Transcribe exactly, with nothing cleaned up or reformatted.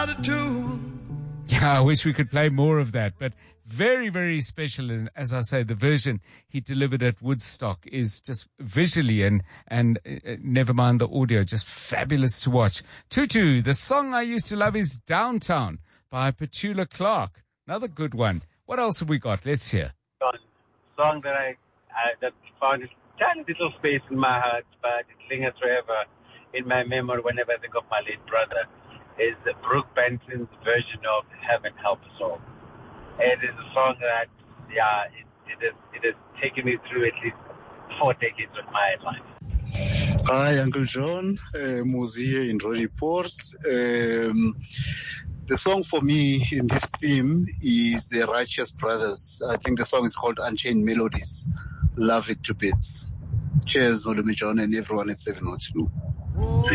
Yeah, I wish we could play more of that, but very, very special. And as I say, the version he delivered at Woodstock is just visually and, and uh, never mind the audio, just fabulous to watch. Tutu, the song I used to love is Downtown by Petula Clark. Another good one. What else have we got? Let's hear. Song, song that I, I that found a tiny little space in my heart, but it lingers forever in my memory whenever I think of my late brother, is Brooke Benson's version of Heaven Help Us All. It is a song that, yeah, it, it, is, it has taken me through at least four decades of my life. Hi, Uncle John. Uh, Muzi here in Rodiport. Um, the song for me in this theme is the Righteous Brothers. I think the song is called Unchained Melodies. Love it to bits. Cheers, Malume John, and everyone at seven oh two.